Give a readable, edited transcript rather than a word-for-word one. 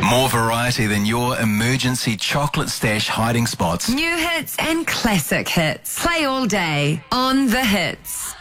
More variety than your emergency chocolate stash hiding spots. New hits and classic hits. Play all day on The Hits.